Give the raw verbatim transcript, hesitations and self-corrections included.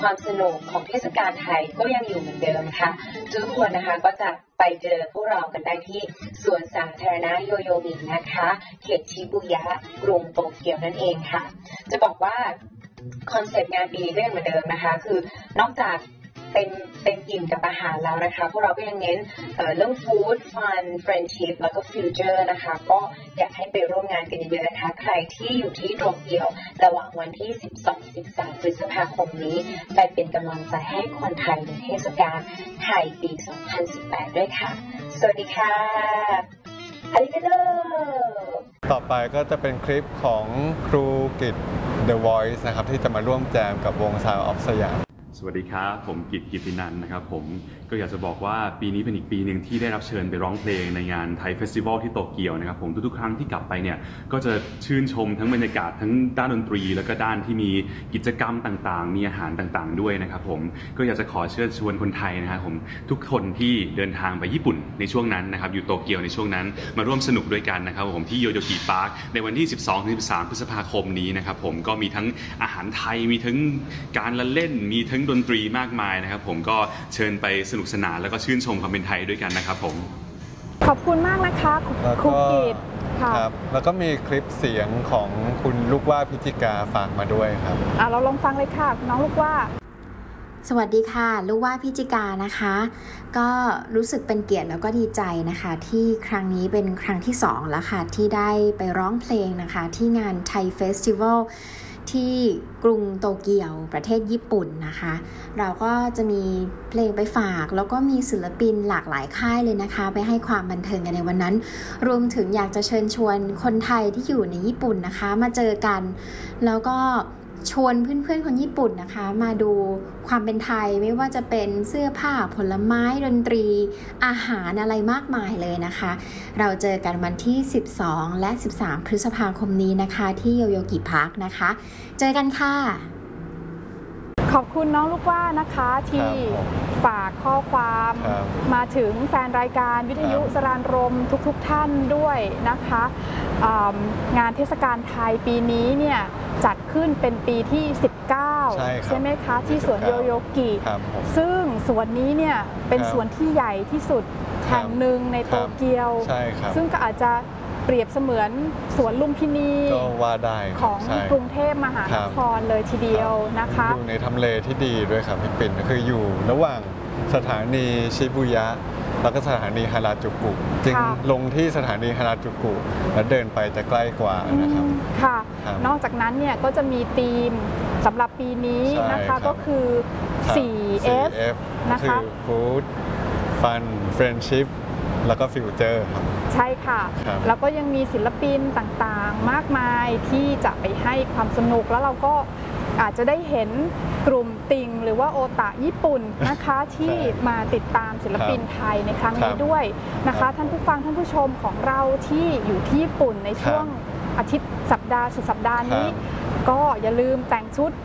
ความสนุกของเทศกาลไทยก็ยังอยู่เหมือนเดิมค่ะทุกคนนะคะก็จะไปเจอพวกเรากันได้ที่สวนสาธารณะโยโยมินะคะเขตชิบุยะกรุงโตเกียวนั่นเองค่ะจะบอกว่าคอนเซปต์งานปีนี้ก็ยังเหมือนเดิมนะคะคือนอกจากเป็นเป็นกินกับอาหารแล้วนะคะพวกเราก็ยังเน้น เอ่อ เรื่องฟู้ดฟันเฟรนชิพแล้วก็ฟิวเจอร์นะคะก็อยากให้ไปร่วมงานกันเยอะๆนะคะใครที่อยู่ที่โตเกียวระหว่างวันที่ สิบสองถึงสิบสาม พฤษภาคมนี้ไปเป็นกำลังใจให้คนไทยในเทศกาลไทยปี สองพันสิบแปด ด้วยค่ะสวัสดีค่ะอาริกาโตต่อไปก็จะเป็นคลิปของครูกิต The Voice นะครับที่จะมาร่วมแจมกับวง Sound of สยามสวัสดีครับผมกิต กิตตินันท์นะครับผมก็อยากจะบอกว่าปีนี้เป็นอีกปีหนึ่งที่ได้รับเชิญไปร้องเพลงในงานไทยเฟสติวัลที่โตเกียวนะครับผมทุกๆครั้งที่กลับไปเนี่ยก็จะชื่นชมทั้งบรรยากาศทั้งด้านดนตรีแล้วก็ด้านที่มีกิจกรรมต่างๆมีอาหารต่างๆด้วยนะครับผมก็อยากจะขอเชิญชวนคนไทยนะครับผมทุกคนที่เดินทางไปญี่ปุ่นในช่วงนั้นนะครับอยู่โตเกียวในช่วงนั้นมาร่วมสนุกด้วยกันนะครับผมที่โยโยกิพาร์คในวันที่ สิบสองถึงสิบสาม พฤษภาคมนี้นะครับผมก็มีทั้งอาหารไทยมีทั้งการละเล่นมีทั้งดนตรีมากมายนะครับผมก็เชิญไปสนุกสนานแล้วก็ชื่นชมความเป็นไทยด้วยกันนะครับผมขอบคุณมากนะคะครูกิตครับแล้วก็มีคลิปเสียงของคุณลูกว่าพิจิกาฝากมาด้วยครับอ่ะเราลองฟังเลยค่ะน้องลูกว่าสวัสดีค่ะลูกว่าพิจิกานะคะก็รู้สึกเป็นเกียรติแล้วก็ดีใจนะคะที่ครั้งนี้เป็นครั้งที่สองแล้วค่ะที่ได้ไปร้องเพลงนะคะที่งานไทยเฟสติวัลที่กรุงโตเกียวประเทศญี่ปุ่นนะคะเราก็จะมีเพลงไปฝากแล้วก็มีศิลปินหลากหลายค่ายเลยนะคะไปให้ความบันเทิงกันในวันนั้นรวมถึงอยากจะเชิญชวนคนไทยที่อยู่ในญี่ปุ่นนะคะมาเจอกันแล้วก็ชวนเพื่อนๆคนญี่ปุ่นนะคะมาดูความเป็นไทยไม่ว่าจะเป็นเสื้อผ้าผลไม้ดนตรีอาหารอะไรมากมายเลยนะคะเราเจอกันวันที่สิบสองและสิบสามพฤษภาคมนี้นะคะที่โยโยกิพาร์คนะคะเจอกันค่ะขอบคุณน้องลูกว่านะคะที่ฝากข้อความมาถึงแฟนรายการวิทยุสรานรมทุกๆท่านด้วยนะคะงานเทศกาลไทยปีนี้เนี่ยจัดขึ้นเป็นปีที่สิบเก้าใช่ใช่ไหมคะที่สวนโยโยกิซึ่งสวนนี้เนี่ยเป็นสวนที่ใหญ่ที่สุดแห่งหนึ่งในโตเกียวซึ่งก็อาจจะเปรียบเสมือนสวนลุมพินีของกรุงเทพมหานครเลยทีเดียวนะคะอยู่ในทำเลที่ดีด้วยครับพี่ปิ่นคืออยู่ระหว่างสถานีชิบุยะแล้วก็สถานีฮาราจูกุจึงลงที่สถานีฮาราจูกุแล้วเดินไปจะใกล้กว่านะครับค่ะนอกจากนั้นเนี่ยก็จะมีธีมสำหรับปีนี้นะคะก็คือ โฟร์ เอฟนะคะ Food Fun Friendship แล้วก็ Future ครับใช่ค่ะแล้วก็ยังมีศิลปินต่างๆมากมายที่จะไปให้ความสนุกแล้วเราก็อาจจะได้เห็นกลุ่มติ่งหรือว่าโอตะญี่ปุ่นนะคะที่มาติดตามศิลปินไทยในครั้งนี้ด้วยนะคะท่านผู้ฟังท่านผู้ชมของเราที่อยู่ที่ญี่ปุ่นในช่วงอาทิตย์สัปดาห์สุดสัปดาห์นี้ก็อย่าลืมแต่งชุด